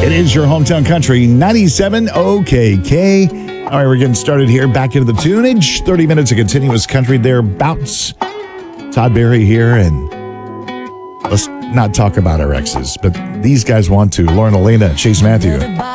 It is your hometown country, 97 OKK. All right, we're getting started here. Back into the tunage. 30 minutes of continuous country thereabouts. Todd Barry here, and let's not talk about our exes, but these guys want to. Lauren Elena, Chase Matthew.